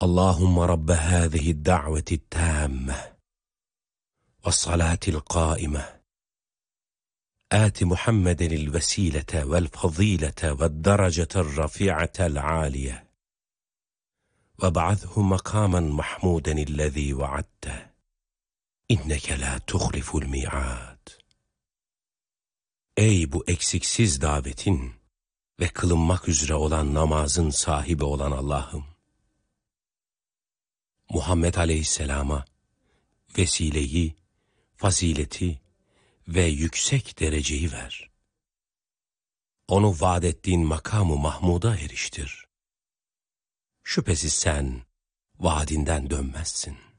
Allahümme Rabbe hâzihi da'veti tâmme ve salatil qâime آت محمدا الوسيلة والفضيلة والدرجة الرفيعة العالية وابعثه مقاما محمودا الذي وعدته إنك لا تخلف الميعاد. Ey bu eksiksiz davetin ve kılınmak üzere olan namazın sahibi olan Allah'ım, Muhammed Aleyhisselam'a vesileyi, fazileti ve yüksek dereceyi ver. Onu vaad ettiğin makamı Mahmud'a eriştir. Şüphesiz sen vaadinden dönmezsin.